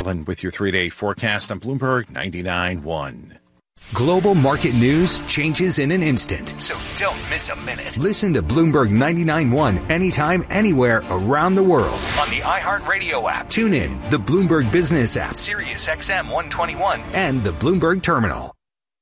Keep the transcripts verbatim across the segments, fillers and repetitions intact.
And with your three-day forecast on Bloomberg ninety-nine point one. Global market news changes in an instant, so don't miss a minute. Listen to Bloomberg ninety-nine point one anytime, anywhere around the world on the iHeartRadio app. Tune in, the Bloomberg Business app, Sirius X M one twenty-one, and the Bloomberg Terminal.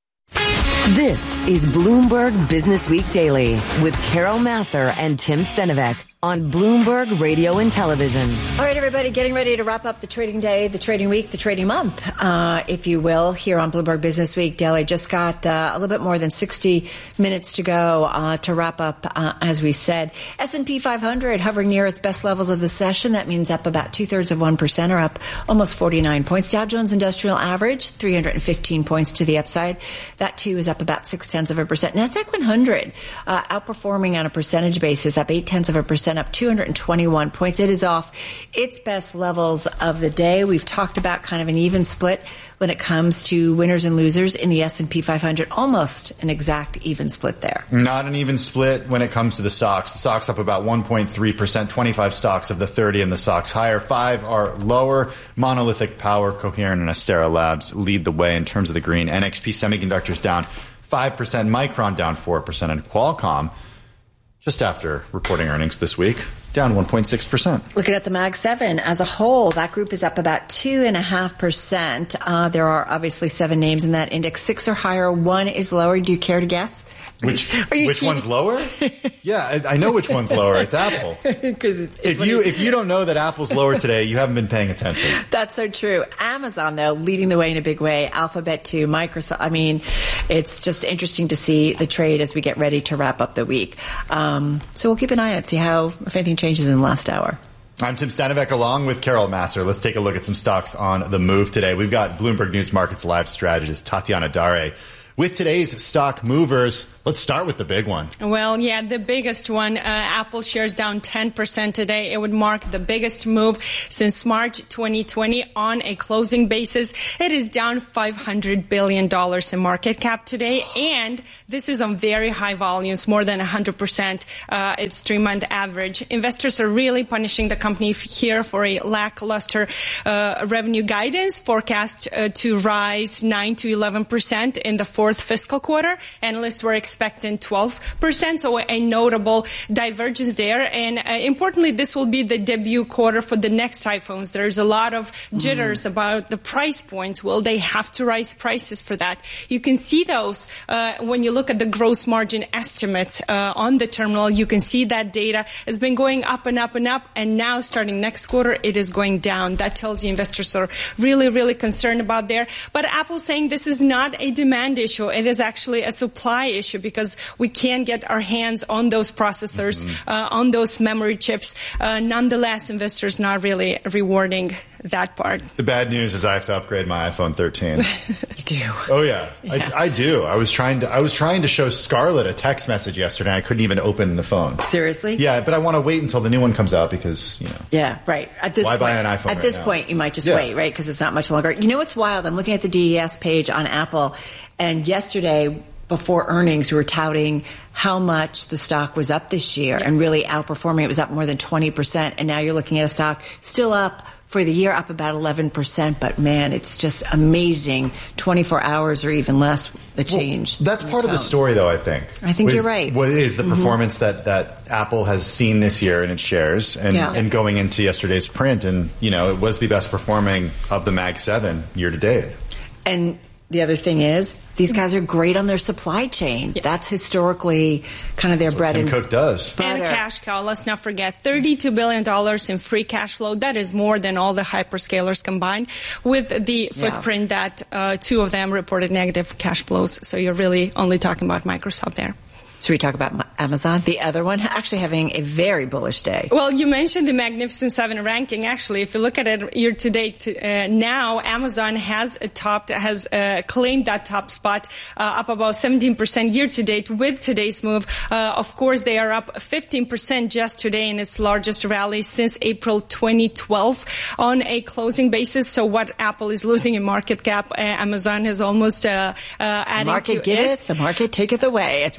This is Bloomberg Business Week Daily with Carol Massar and Tim Stenovec on Bloomberg Radio and Television. All right, everybody, getting ready to wrap up the trading day, the trading week, the trading month, uh, if you will, here on Bloomberg Business Week Daily. Just got uh, a little bit more than sixty minutes to go uh, to wrap up, uh, as we said. S and P five hundred hovering near its best levels of the session. That means up about two-thirds of one percent, or up almost forty-nine points. Dow Jones Industrial Average, three hundred fifteen points to the upside. That, too, is up about six-tenths of a percent. NASDAQ one hundred uh, outperforming on a percentage basis, up eight-tenths of a percent, up two hundred twenty-one points. It is off its best levels of the day. We've talked about kind of an even split when it comes to winners and losers in the S and P five hundred. Almost an exact even split there. Not an even split when it comes to the stocks. The stocks up about one point three percent, twenty-five stocks of the thirty in the stocks higher. Five are lower. Monolithic Power, Coherent, and Astera Labs lead the way in terms of the green. N X P Semiconductors down five percent, Micron down four percent, and Qualcomm, just after reporting earnings this week, down one point six percent. Looking at the Mag seven as a whole, that group is up about two point five percent. Uh, there are obviously seven names in that index. Six are higher, one is lower. Do you care to guess? Which which one's lower? Yeah, I, I know which one's lower. It's Apple. Because it's, it's if you if you don't know that Apple's lower today, you haven't been paying attention. That's so true. Amazon, though, leading the way in a big way. Alphabet too. Microsoft. I mean, it's just interesting to see the trade as we get ready to wrap up the week. Um, so we'll keep an eye on it, see how if anything changes in the last hour. I'm Tim Stenovec along with Carol Massar. Let's take a look at some stocks on the move today. We've got Bloomberg News Markets Live strategist Tatiana Dare with today's stock movers. Let's start with the big one. Well, yeah, the biggest one. Uh, Apple shares down ten percent today. It would mark the biggest move since March twenty twenty on a closing basis. It is down five hundred billion dollars in market cap today, and this is on very high volumes, more than one hundred percent. Uh, its three-month average. Investors are really punishing the company here for a lackluster uh, revenue guidance, forecast uh, to rise nine to eleven percent in the fourth fiscal quarter. Analysts were expecting expecting twelve percent, so a notable divergence there. And uh, importantly, this will be the debut quarter for the next iPhones. There's a lot of jitters mm. about the price points. Will they have to raise prices for that? You can see those uh, when you look at the gross margin estimates uh, on the terminal. You can see that data has been going up and up and up, and now starting next quarter, it is going down. That tells you investors are really, really concerned about there. But Apple's saying this is not a demand issue. It is actually a supply issue, because we can't get our hands on those processors, mm-hmm. uh, on those memory chips. Uh, nonetheless, investors not really rewarding that part. The bad news is I have to upgrade my iPhone thirteen. You do? Oh yeah, yeah. I, I do. I was trying to. I was trying to show Scarlett a text message yesterday. I couldn't even open the phone. Seriously? Yeah, but I want to wait until the new one comes out, because you know. Yeah, right. At this why point, buy an iPhone? At right this now? point, you might just yeah. wait, right? Because it's not much longer. You know what's wild? I'm looking at the D E S page on Apple, and yesterday, before earnings, we were touting how much the stock was up this year, yeah. and really outperforming. It was up more than twenty percent, and now you're looking at a stock still up for the year, up about eleven percent. But man, it's just amazing. twenty-four hours or even less, the change. Well, that's part of the story, though, I think. I think With, you're right. What is the mm-hmm. performance that, that Apple has seen this year in its shares, and, yeah. and going into yesterday's print, and you know, it was the best performing of the Mag seven year to date. And the other thing is, these guys are great on their supply chain. Yeah. That's historically kind of their That's bread what Tim and Cook does. And a cash cow. Let's not forget, thirty-two billion dollars in free cash flow. That is more than all the hyperscalers combined, with the footprint yeah. that uh, two of them reported negative cash flows. So you're really only talking about Microsoft there. Should we talk about Amazon, the other one, actually having a very bullish day? Well, you mentioned the Magnificent Seven ranking. Actually, if you look at it year to date, uh, now Amazon has a top, has uh, claimed that top spot, uh, up about seventeen percent year to date with today's move. Uh, of course, they are up fifteen percent just today in its largest rally since April twenty twelve on a closing basis. So what Apple is losing in market cap, uh, Amazon is almost uh, uh, adding the market to give it. it, the market take it away, as we like to say.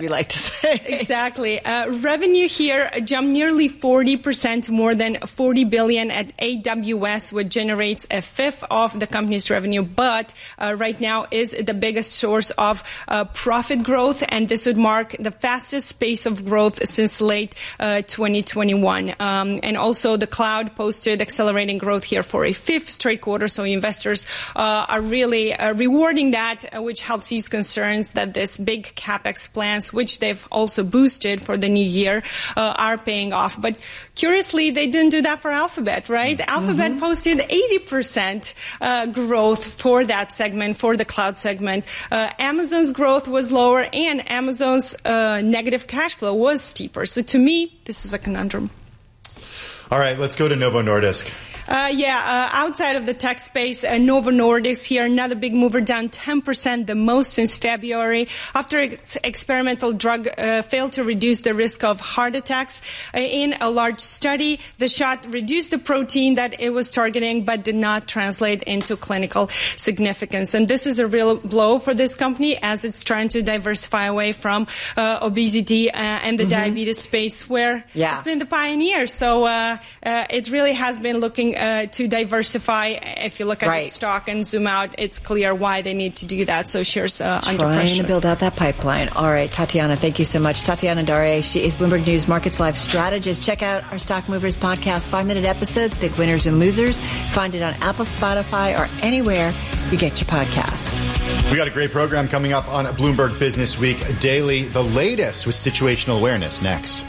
say. Exactly. Uh, revenue here jumped nearly forty percent, more than forty billion dollars at A W S, which generates a fifth of the company's revenue, but uh, right now is the biggest source of uh, profit growth, and this would mark the fastest pace of growth since late uh, twenty twenty-one. Um, and also the cloud posted accelerating growth here for a fifth straight quarter, so investors uh, are really uh, rewarding that, uh, which helps ease concerns that this big capex plans, which they've also boosted for the new year, uh, are paying off. But curiously, they didn't do that for Alphabet, right? Mm-hmm. Alphabet posted eighty percent uh, growth for that segment, for the cloud segment. Uh, Amazon's growth was lower, and Amazon's uh, negative cash flow was steeper. So to me, this is a conundrum. All right, let's go to Novo Nordisk. Uh, yeah, uh, outside of the tech space, uh, Novo Nordisk here, another big mover, down ten percent, the most since February, after its experimental drug uh, failed to reduce the risk of heart attacks. Uh, in a large study, the shot reduced the protein that it was targeting, but did not translate into clinical significance. And this is a real blow for this company, as it's trying to diversify away from uh, obesity uh, and the mm-hmm. diabetes space, where yeah. it's been the pioneer. So uh, uh, it really has been looking Uh, to diversify. If you look at right. its stock and zoom out, it's clear why they need to do that. So shares uh, under Trying pressure. to build out that pipeline. All right, Tatiana, thank you so much. Tatiana Dare, she is Bloomberg News Markets Live strategist. Check out our Stock Movers podcast, five-minute episodes, big winners and losers. Find it on Apple, Spotify, or anywhere you get your podcast. We got a great program coming up on Bloomberg Business Week Daily. The latest with situational awareness next.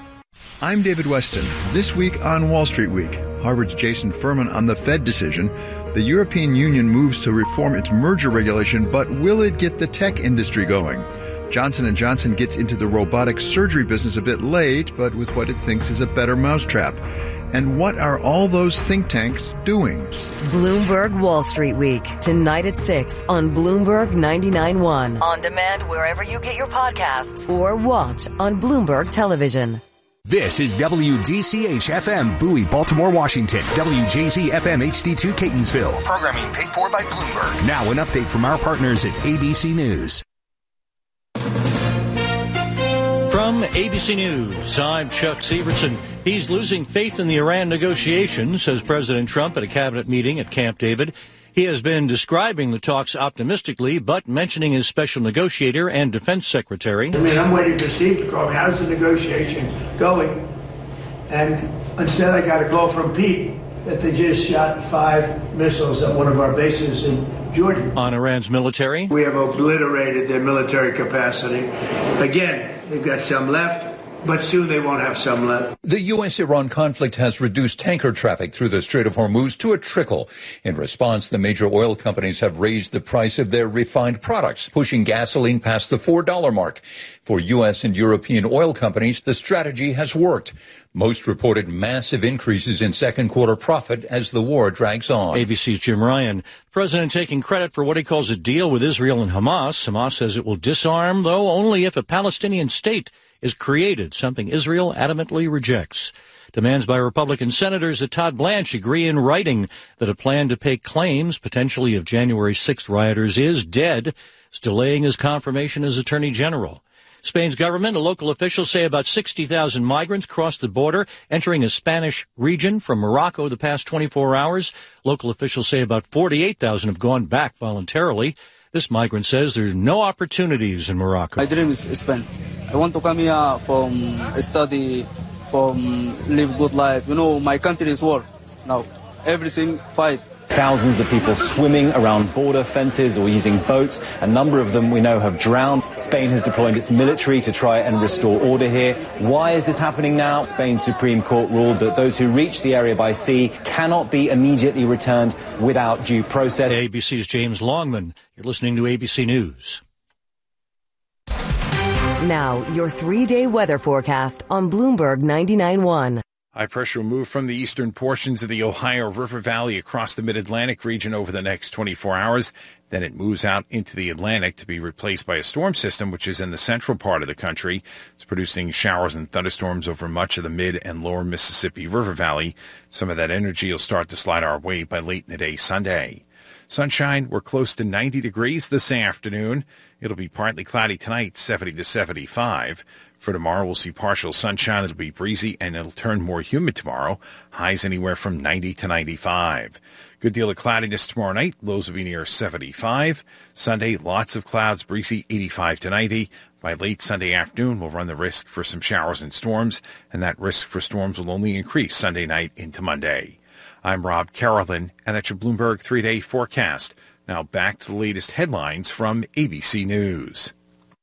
I'm David Weston. This week on Wall Street Week, Harvard's Jason Furman on the Fed decision. The European Union moves to reform its merger regulation, but will it get the tech industry going? Johnson and Johnson gets into the robotic surgery business a bit late, but with what it thinks is a better mousetrap. And what are all those think tanks doing? Bloomberg Wall Street Week, tonight at six on Bloomberg ninety-nine point one. On demand wherever you get your podcasts or watch on Bloomberg Television. This is W D C H F M, Bowie, Baltimore, Washington. W J Z F M H D two, Catonsville. Programming paid for by Bloomberg. Now an update from our partners at A B C News. From A B C News, I'm Chuck Severson. He's losing faith in the Iran negotiations, says President Trump at a cabinet meeting at Camp David. He has been describing the talks optimistically, but mentioning his special negotiator and defense secretary. I mean, I'm waiting for Steve to call me. How's the negotiation going? And instead I got a call from Pete that they just shot five missiles at one of our bases in Jordan. On Iran's military. We have obliterated their military capacity. Again, they've got some left, but soon they won't have some left. The U S Iran conflict has reduced tanker traffic through the Strait of Hormuz to a trickle. In response, the major oil companies have raised the price of their refined products, pushing gasoline past the four dollar mark. For U S and European oil companies, the strategy has worked. Most reported massive increases in second quarter profit as the war drags on. A B C's Jim Ryan. The president taking credit for what he calls a deal with Israel and Hamas. Hamas says it will disarm, though only if a Palestinian state is created, something Israel adamantly rejects. Demands by Republican senators that Todd Blanche agree in writing that a plan to pay claims, potentially of January sixth rioters, is dead, is delaying his confirmation as Attorney General. Spain's government and local officials say about sixty thousand migrants crossed the border, entering a Spanish region from Morocco the past twenty-four hours. Local officials say about forty-eight thousand have gone back voluntarily. This migrant says there are no opportunities in Morocco. My dream is Spain. I want to come here from study, from live good life. You know, my country is war. Now, everything fight. Thousands of people swimming around border fences or using boats. A number of them we know have drowned. Spain has deployed its military to try and restore order here. Why is this happening now? Spain's Supreme Court ruled that those who reach the area by sea cannot be immediately returned without due process. A B C's James Longman. You're listening to A B C News. Now, your three-day weather forecast on Bloomberg ninety-nine point one. High pressure will move from the eastern portions of the Ohio River Valley across the mid-Atlantic region over the next twenty-four hours. Then it moves out into the Atlantic to be replaced by a storm system, which is in the central part of the country. It's producing showers and thunderstorms over much of the mid and lower Mississippi River Valley. Some of that energy will start to slide our way by late in the day Sunday. Sunshine, we're close to ninety degrees this afternoon. It'll be partly cloudy tonight, seventy to seventy-five. For tomorrow, we'll see partial sunshine. It'll be breezy, and it'll turn more humid tomorrow. Highs anywhere from ninety to ninety-five. Good deal of cloudiness tomorrow night. Lows will be near seventy-five. Sunday, lots of clouds, breezy, eighty-five to ninety. By late Sunday afternoon, we'll run the risk for some showers and storms, and that risk for storms will only increase Sunday night into Monday. I'm Rob Carolyn, and that's your Bloomberg three-day forecast. Now back to the latest headlines from A B C News.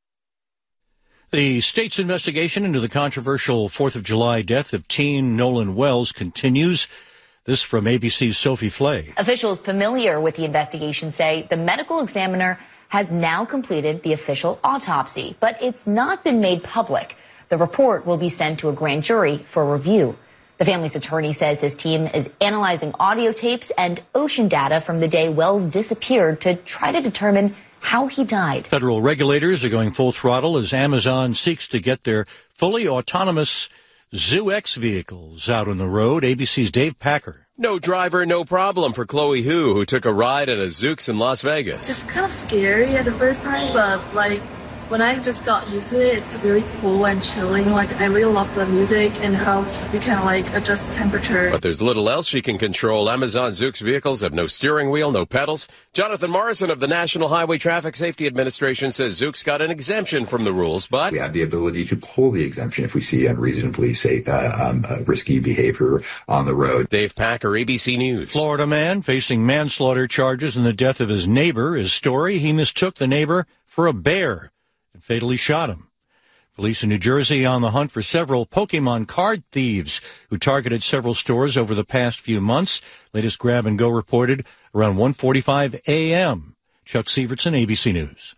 The state's investigation into the controversial fourth of July death of teen Nolan Wells continues. This from A B C's Sophie Flay. Officials familiar with the investigation say the medical examiner has now completed the official autopsy, but it's not been made public. The report will be sent to a grand jury for review. The family's attorney says his team is analyzing audio tapes and ocean data from the day Wells disappeared to try to determine how he died. Federal regulators are going full throttle as Amazon seeks to get their fully autonomous ZooX vehicles out on the road. A B C's Dave Packer. No driver, no problem for Chloe Hu, who took a ride in a Zoox in Las Vegas. It's kind of scary at the first time, but like when I just got used to it, it's really cool and chilling. Like I really love the music and how you can like adjust temperature. But there's little else she can control. Amazon Zoox vehicles have no steering wheel, no pedals. Jonathan Morrison of the National Highway Traffic Safety Administration says Zoox got an exemption from the rules, but we have the ability to pull the exemption if we see unreasonably say, uh, um, uh, risky behavior on the road. Dave Packer, A B C News. Florida man facing manslaughter charges in the death of his neighbor. His story, he mistook the neighbor for a bear and fatally shot him. Police in New Jersey on the hunt for several Pokemon card thieves who targeted several stores over the past few months. Latest grab and go reported around one forty-five a.m. Chuck Sievertson, A B C News.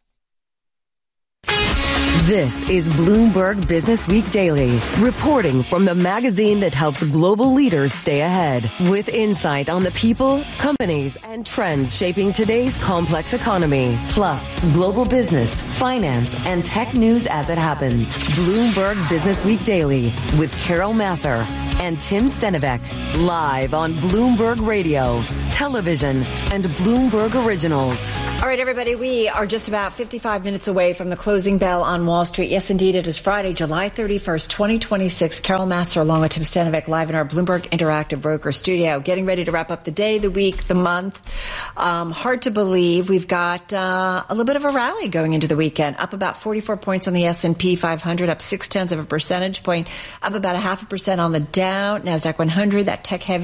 This is Bloomberg Business Week Daily, reporting from the magazine that helps global leaders stay ahead, with insight on the people, companies, and trends shaping today's complex economy, plus global business, finance, and tech news as it happens. Bloomberg Business Week Daily with Carol Massar and Tim Stenivek, live on Bloomberg Radio, television, and Bloomberg Originals. All right, everybody, we are just about fifty-five minutes away from the closing bell on Wall Street. Yes, indeed, it is Friday, July thirty-first, twenty twenty-six. Carol Massar along with Tim Stenivek live in our Bloomberg Interactive Broker studio, getting ready to wrap up the day, the week, the month. Um, hard to believe we've got uh, a little bit of a rally going into the weekend, up about forty-four points on the S and P five hundred, up six tenths of a percentage point, up about a half a percent on the Dow, NASDAQ one hundred, that tech-heavy